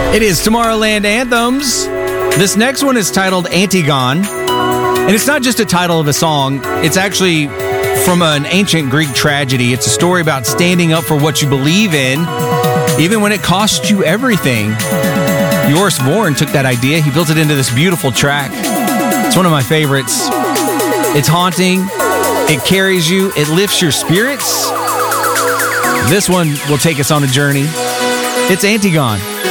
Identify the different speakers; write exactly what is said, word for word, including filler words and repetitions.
Speaker 1: It is Tomorrowland Anthems. This next one is titled Antigone. And it's not just a title of a song. It's actually from an ancient Greek tragedy. It's a story about standing up for what you believe in, even when it costs you everything. Joris Voorn took that idea. He built it into this beautiful track. It's one of my favorites. It's haunting. It carries you. It lifts your spirits. This one will take us on a journey. It's Antigone.